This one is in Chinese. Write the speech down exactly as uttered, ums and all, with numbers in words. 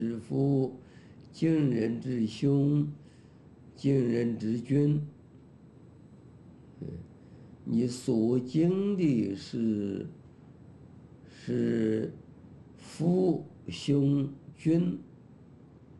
之父，敬人之兄，敬人之君。你所敬的是是父兄君。